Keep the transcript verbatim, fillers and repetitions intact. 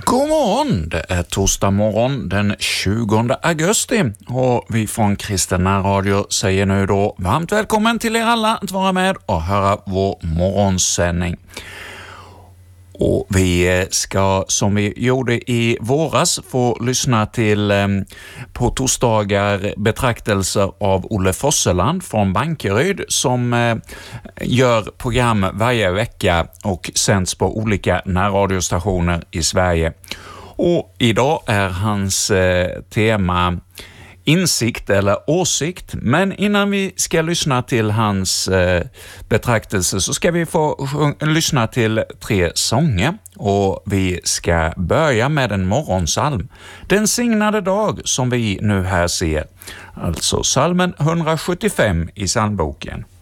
God morgon, det är torsdag morgon den tjugonde augusti och vi från Kristen Närradio säger nu då varmt välkommen till er alla att vara med och höra vår morgonsändning. Och vi ska, som vi gjorde i våras, få lyssna till eh, på torsdagar betraktelser av Olle Fosseland från Bankeryd som eh, gör program varje vecka och sänds på olika närradiostationer i Sverige. Och idag är hans eh, tema insikt eller åsikt, men innan vi ska lyssna till hans eh, betraktelse så ska vi få sjung- lyssna till tre sånger och vi ska börja med en morgonsalm. Den signade dag som vi nu här ser, alltså salmen hundrasjuttiofem i psalmboken.